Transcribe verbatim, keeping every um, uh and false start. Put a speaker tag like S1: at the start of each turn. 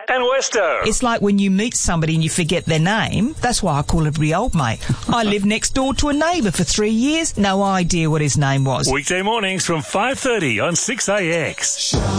S1: and Westo.
S2: It's like when you meet somebody and you forget their name. That's why I call everybody old mate. I lived next door to a neighbour for three years. No idea what his name was.
S1: Weekday mornings from five thirty on six A X.